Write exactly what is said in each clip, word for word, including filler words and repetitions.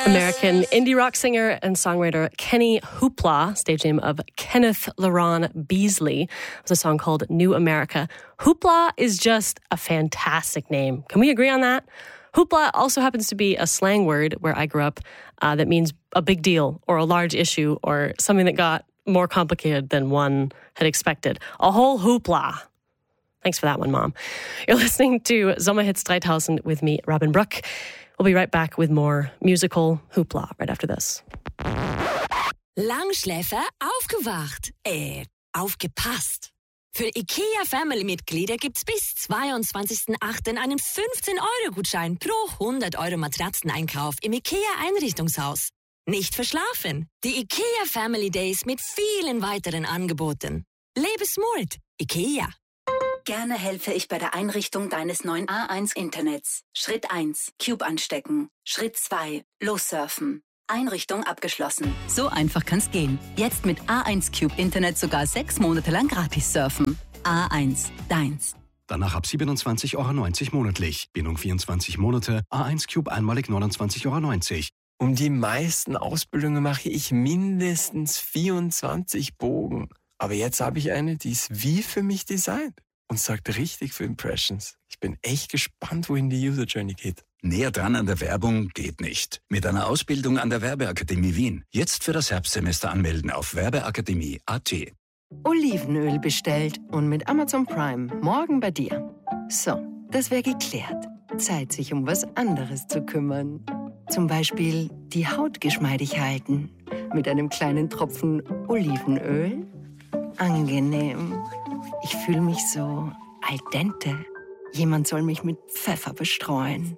American indie rock singer and songwriter Kenny Hoopla, stage name of Kenneth LaRon Beasley, was a song called New America. Hoopla is just a fantastic name. Can we agree on that? Hoopla also happens to be a slang word where I grew up uh, that means a big deal or a large issue or something that got more complicated than one had expected. A whole hoopla. Thanks for that one, Mom. You're listening to Sommerhits three thousand with me, Robin Brook. We'll be right back with more musical hoopla right after this. Langschläfer aufgewacht. Äh, aufgepasst. Für IKEA-Family-Mitglieder gibt's bis zweiundzwanzigsten achten einen fünfzehn-Euro-Gutschein pro hundert Euro Matratzeneinkauf im IKEA-Einrichtungshaus. Nicht verschlafen. Die IKEA Family Days mit vielen weiteren Angeboten. Lebe smart. IKEA. Gerne helfe ich bei der Einrichtung deines neuen A eins Internets. Schritt eins. Cube anstecken. Schritt zwei. Lossurfen. Einrichtung abgeschlossen. So einfach kann's gehen. Jetzt mit A eins Cube Internet sogar sechs Monate lang gratis surfen. A eins. Deins. Danach ab siebenundzwanzig Euro neunzig monatlich. Bindung vierundzwanzig Monate. A eins Cube einmalig neunundzwanzig Euro neunzig. Um die meisten Ausbildungen mache ich mindestens vierundzwanzig Bogen. Aber jetzt habe ich eine, die ist wie für mich designt. Und sorgt richtig für Impressions. Ich bin echt gespannt, wohin die User Journey geht. Näher dran an der Werbung geht nicht. Mit einer Ausbildung an der Werbeakademie Wien. Jetzt für das Herbstsemester anmelden auf werbeakademie punkt a t. Olivenöl bestellt und mit Amazon Prime morgen bei dir. So, das wäre geklärt. Zeit, sich um was anderes zu kümmern. Zum Beispiel die Haut geschmeidig halten. Mit einem kleinen Tropfen Olivenöl. Angenehm. Ich fühle mich so al dente. Jemand soll mich mit Pfeffer bestreuen.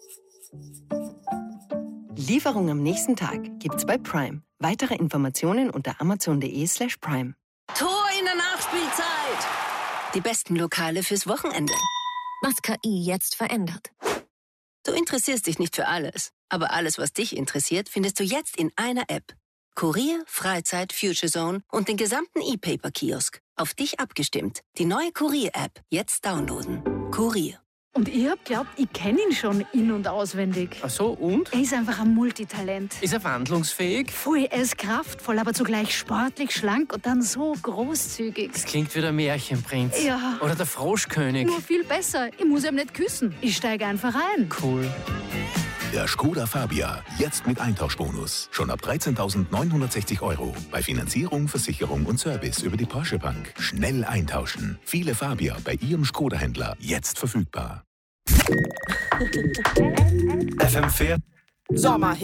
Lieferung am nächsten Tag gibt's bei Prime. Weitere Informationen unter amazon.de slash prime. Tor in der Nachspielzeit. Die besten Lokale fürs Wochenende. Was K I jetzt verändert. Du interessierst dich nicht für alles. Aber alles, was dich interessiert, findest du jetzt in einer App. Kurier, Freizeit, Future Zone und den gesamten E-Paper-Kiosk. Auf dich abgestimmt. Die neue Kurier-App. Jetzt downloaden. Kurier. Und ich hab glaubt, ich kenne ihn schon in- und auswendig. Ach so, und? Er ist einfach ein Multitalent. Ist er wandlungsfähig? Voll, er ist kraftvoll, aber zugleich sportlich, schlank und dann so großzügig. Das klingt wie der Märchenprinz. Ja. Oder der Froschkönig. Nur viel besser. Ich muss ihm nicht küssen. Ich steige einfach ein. Cool. Der Skoda Fabia, jetzt mit Eintauschbonus. Schon ab dreizehntausendneunhundertsechzig Euro. Bei Finanzierung, Versicherung und Service über die Porsche Bank. Schnell eintauschen. Viele Fabia bei Ihrem Skoda-Händler. Jetzt verfügbar. F M vier Sommerhit.